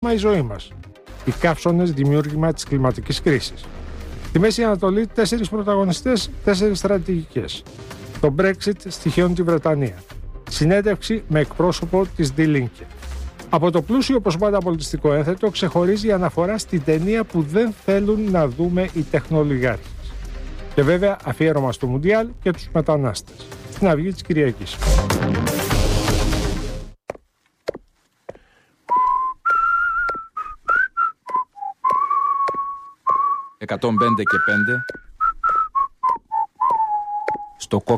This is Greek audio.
θέμα η ζωή μας. Οι καύσωνες δημιούργημα της κλιματικής κρίσης. Στη Μέση Ανατολή 4 πρωταγωνιστές, 4 στρατηγικές. Το Brexit στοιχειώνει τη Βρετανία. Συνέντευξη με εκπρόσωπο της Die Linke. Από το πλούσιο όπως πάντα πολιτιστικό ένθετο ξεχωρίζει η αναφορά στην ταινία που δεν θέλουν να δούμε οι τεχνολιγάρχες. Και βέβαια αφιέρωμα στο Μουντιάλ και τους μετανάστες. Στην αυγή της Κυριακής. 105 και 5 στο